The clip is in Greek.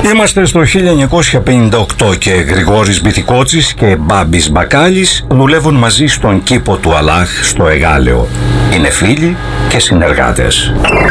Είμαστε στο 1958 και Γρηγόρης Μπιθικότσης και Μπάμπης Μπακάλης δουλεύουν μαζί στον κήπο του Αλάχ στο Εγάλεο. Είναι φίλοι και συνεργάτες.